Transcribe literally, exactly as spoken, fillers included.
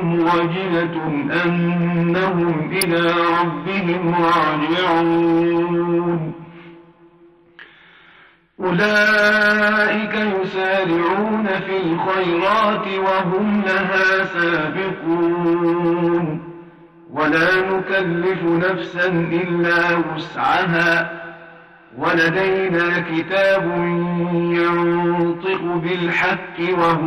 قلوبهم وجلة أنهم إلى ربهم راجعون أولئك يسارعون في الخيرات وهم لها سابقون ولا نكلف نفسا إلا وسعها ولدينا كتاب ينطق بالحق وهو